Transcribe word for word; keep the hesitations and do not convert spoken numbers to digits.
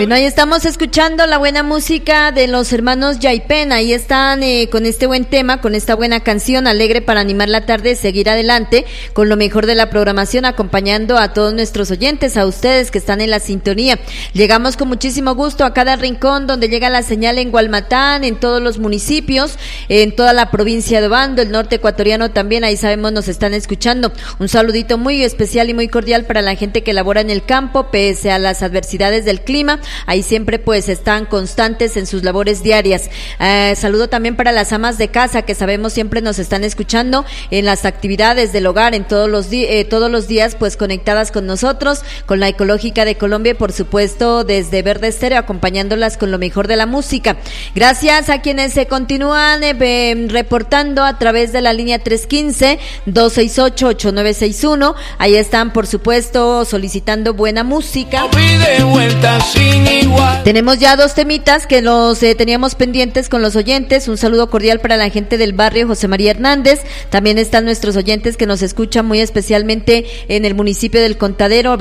Bueno, ahí estamos escuchando la buena música de los hermanos Yaipen. Ahí están eh, con este buen tema, con esta buena canción alegre para animar la tarde, seguir adelante con lo mejor de la programación, acompañando a todos nuestros oyentes, a ustedes que están en la sintonía. Llegamos con muchísimo gusto a cada rincón donde llega la señal en Gualmatán, en todos los municipios, en toda la provincia de Obando, el norte ecuatoriano también, ahí sabemos nos están escuchando. Un saludito muy especial y muy cordial para la gente que labora en el campo, pese a las adversidades del clima. Ahí siempre pues están constantes en sus labores diarias. Eh, saludo también para las amas de casa que sabemos siempre nos están escuchando en las actividades del hogar, en todos los, di- eh, todos los días pues conectadas con nosotros, con la Ecológica de Colombia y por supuesto desde Verde Estéreo acompañándolas con lo mejor de la música. Gracias a quienes se continúan eh, eh, reportando a través de la línea tres uno cinco, dos seis ocho, ocho nueve seis uno. Ahí están por supuesto solicitando buena música. Tenemos ya dos temitas que los eh, teníamos pendientes con los oyentes. Un saludo cordial para la gente del barrio José María Hernández. También están nuestros oyentes que nos escuchan muy especialmente en el municipio del Contadero,